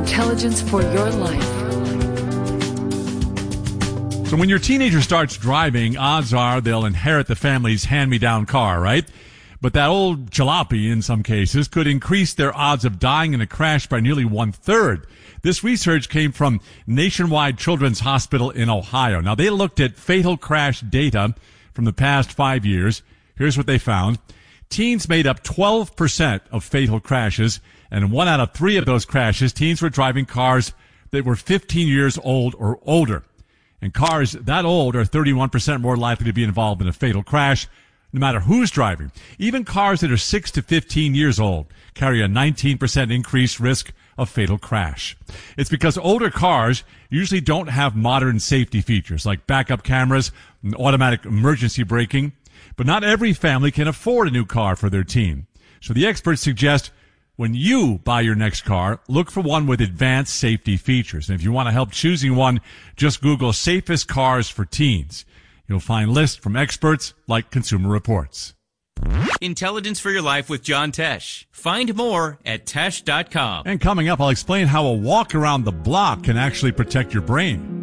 Intelligence for your life. So when your teenager starts driving, odds are they'll inherit the family's hand-me-down car, right? But that old jalopy, in some cases, could increase their odds of dying in a crash by nearly 1/3. This research came from Nationwide Children's Hospital in Ohio. Now, they looked at fatal crash data from the past 5 years. Here's what they found. Teens made up 12% of fatal crashes, and in 1 out of 3 of those crashes, teens were driving cars that were 15 years old or older. And cars that old are 31% more likely to be involved in a fatal crash, no matter who's driving. Even cars that are 6 to 15 years old carry a 19% increased risk of fatal crash. It's because older cars usually don't have modern safety features like backup cameras and automatic emergency braking. But not every family can afford a new car for their teen. So the experts suggest when you buy your next car, look for one with advanced safety features. And if you want to help choosing one, just Google safest cars for teens. You'll find lists from experts like Consumer Reports. Intelligence for Your Life with John Tesh. Find more at Tesh.com. And coming up, I'll explain how a walk around the block can actually protect your brain.